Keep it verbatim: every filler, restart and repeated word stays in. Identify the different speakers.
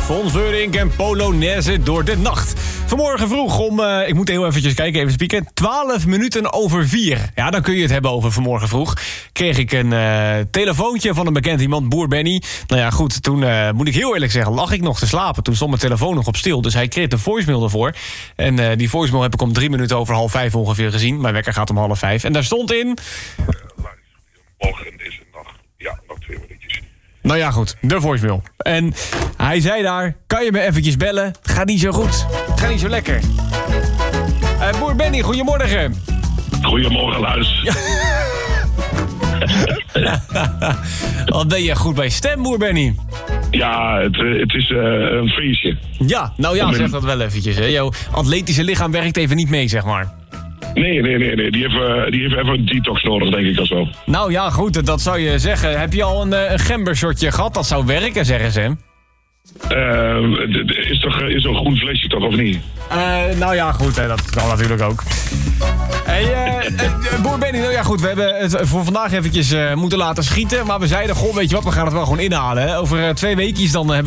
Speaker 1: Von Veurink en Polonaise door de nacht. Vanmorgen vroeg om, uh, ik moet heel eventjes kijken, even spieken... twaalf minuten over vier. Ja, dan kun je het hebben over vanmorgen vroeg. Kreeg ik een uh, telefoontje van een bekend iemand, Boer Benny. Nou ja, goed, toen uh, moet ik heel eerlijk zeggen, lag ik nog te slapen. Toen stond mijn telefoon nog op stil, dus hij kreeg een voicemail ervoor. En uh, die voicemail heb ik om drie minuten over half vijf ongeveer gezien. Mijn wekker gaat om half vijf. En daar stond in...
Speaker 2: Morgen is het nog, ja, nog twee minuutjes.
Speaker 1: Nou ja, goed, de voicemail. En hij zei daar, kan je me eventjes bellen? Het gaat niet zo goed, het gaat niet zo lekker. Uh, Boer Benny, goedemorgen.
Speaker 2: Goedemorgen, Luis. Ja.
Speaker 1: Wat ben je goed bij stem, Boer Benny?
Speaker 2: Ja, het, het is uh, een feestje.
Speaker 1: Ja, nou ja, zeg dat wel eventjes. Hè. Jouw atletische lichaam werkt even niet mee, zeg maar.
Speaker 2: Nee, nee, nee, nee. Die heeft, uh, die heeft even een detox nodig, denk ik al zo.
Speaker 1: Nou ja, goed, dat zou je zeggen. Heb je al een, een gembershotje gehad? Dat zou werken, zeggen ze.
Speaker 2: Uh, is toch is zo'n groen flesje toch, of niet?
Speaker 1: Uh, nou ja, goed, hè, dat kan natuurlijk ook. Hey, uh, uh, Boer Benny, nou ja goed, we hebben het voor vandaag eventjes uh, moeten laten schieten. Maar we zeiden, goh, weet je wat, we gaan het wel gewoon inhalen. Hè. Over uh, twee weekjes dan uh, hebben